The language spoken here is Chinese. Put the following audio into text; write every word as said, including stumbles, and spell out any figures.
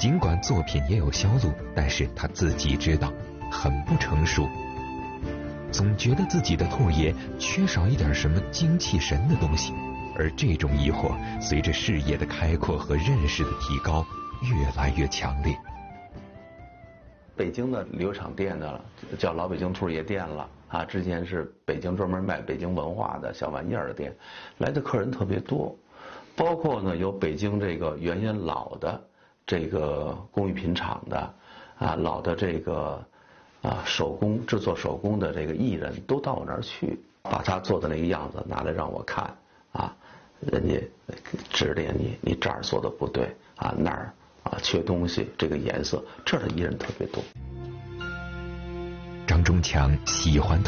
尽管作品也有销路，但是他自己知道很不成熟，总觉得自己的兔爷缺少一点什么精气神的东西，而这种疑惑随着视野的开阔和认识的提高越来越强烈。 北京呢有场店呢叫老北京兔爷店了啊，之前是北京专门卖北京文化的小玩意儿的店，来的客人特别多，包括呢有北京这个原先老的这个工艺品厂的啊，老的这个啊手工制作手工的这个艺人都到我那儿去，把他做的那个样子拿来让我看啊，人家指点你，你这儿做的不对啊，那儿啊缺东西，这个颜色，这儿的艺人特别多。 张忠强喜欢